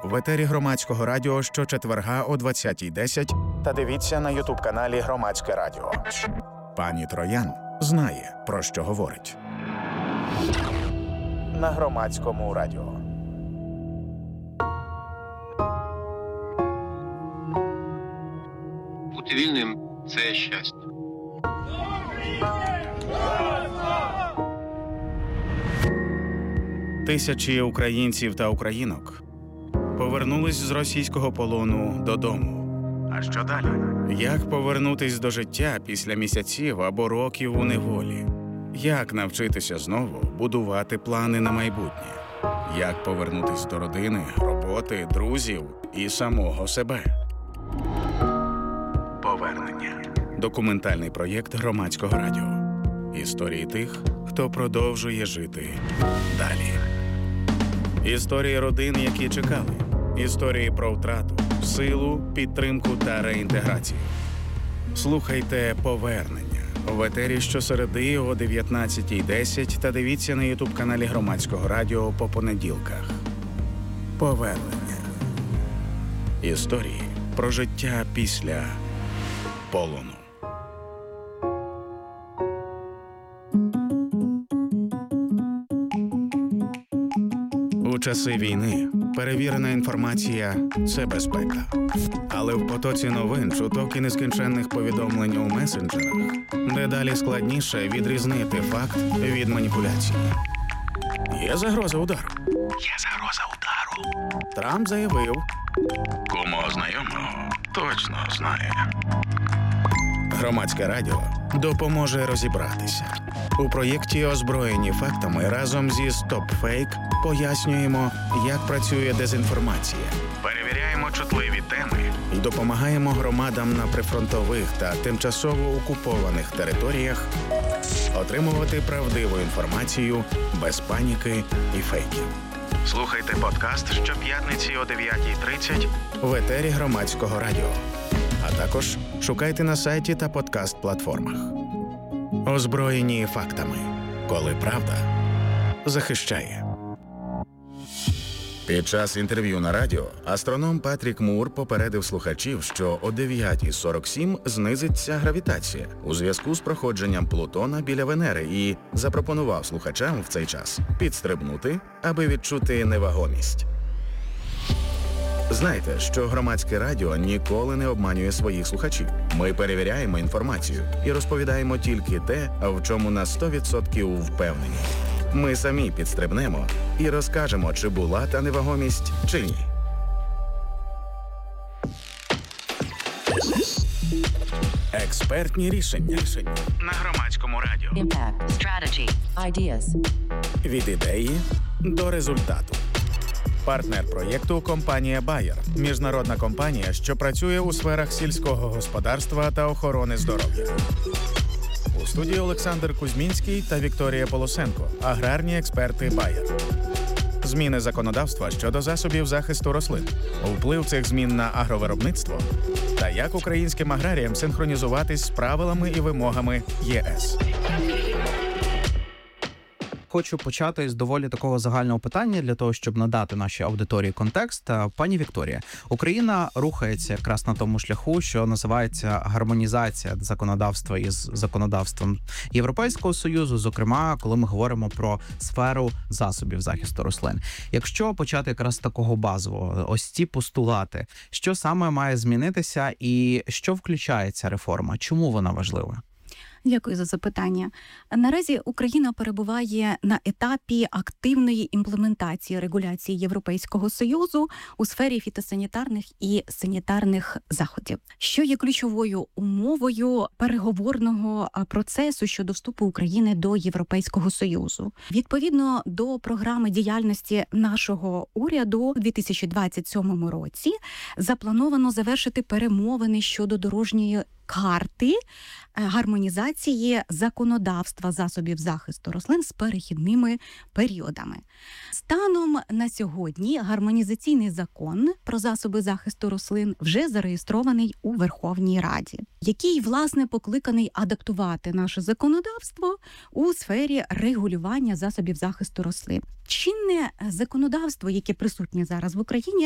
в етері Громадського радіо щочетверга о 20:10 та дивіться на ютуб-каналі Громадське радіо. Пані Троян знає, про що говорить. На Громадському радіо. Бути вільним – це щастя. Тисячі українців та українок повернулись з російського полону додому. А що далі? Як повернутись до життя після місяців або років у неволі? Як навчитися знову будувати плани на майбутнє? Як повернутись до родини, роботи, друзів і самого себе? Повернення. Документальний проєкт Громадського радіо. Історії тих, хто продовжує жити далі. Історії родин, які чекали. Історії про втрату, силу, підтримку та реінтеграцію. Слухайте «Повернення» в етері щосереди о 19:10 та дивіться на ютуб-каналі Громадського радіо по понеділках. Повернення. Історії про життя після полону. У часи війни перевірена інформація – це безпека. Але в потоці новин, чуток і нескінченних повідомлень у месенджерах дедалі складніше відрізнити факт від маніпуляції. Є загроза удару. Трамп заявив. Кому знайомого точно знає. Громадське радіо допоможе розібратися. У проєкті «Озброєні фактами» разом зі StopFake пояснюємо, як працює дезінформація. Перевіряємо чутливі теми і допомагаємо громадам на прифронтових та тимчасово окупованих територіях отримувати правдиву інформацію без паніки і фейків. Слухайте подкаст щоп'ятниці о 9:30 в етері Громадського радіо. А також шукайте на сайті та подкаст-платформах. Озброєні фактами. Коли правда захищає. Під час інтерв'ю на радіо астроном Патрік Мур попередив слухачів, що о 9:47 знизиться гравітація у зв'язку з проходженням Плутона біля Венери і запропонував слухачам в цей час підстрибнути, аби відчути невагомість. Знайте, що Громадське радіо ніколи не обманює своїх слухачів. Ми перевіряємо інформацію і розповідаємо тільки те, в чому на 100% впевнені. Ми самі підстрибнемо і розкажемо, чи була та невагомість, чи ні. Експертні рішення на Громадському радіо. Impact, strategy, ideas. Від ідеї до результату. Партнер проєкту – компанія Bayer. Міжнародна компанія, що працює у сферах сільського господарства та охорони здоров'я. У студії Олександр Кузьмінський та Вікторія Полосенко – аграрні експерти Bayer. Зміни законодавства щодо засобів захисту рослин. Вплив цих змін на агровиробництво. Та як українським аграріям синхронізуватись з правилами і вимогами ЄС. Хочу почати з доволі такого загального питання для того, щоб надати нашій аудиторії контекст. Пані Вікторія, Україна рухається якраз на тому шляху, що називається гармонізація законодавства із законодавством Європейського Союзу, зокрема, коли ми говоримо про сферу засобів захисту рослин. Якщо почати якраз з такого базового, ось ці постулати, що саме має змінитися і що включає ця реформа? Чому вона важлива? Дякую за запитання. Наразі Україна перебуває на етапі активної імплементації регуляції Європейського Союзу у сфері фітосанітарних і санітарних заходів, що є ключовою умовою переговорного процесу щодо вступу України до Європейського Союзу. Відповідно до програми діяльності нашого уряду у 2027 році заплановано завершити перемовини щодо дорожньої карти гармонізації законодавства засобів захисту рослин з перехідними періодами. Станом на сьогодні гармонізаційний закон про засоби захисту рослин вже зареєстрований у Верховній Раді, який, власне, покликаний адаптувати наше законодавство у сфері регулювання засобів захисту рослин. Чинне законодавство, яке присутнє зараз в Україні,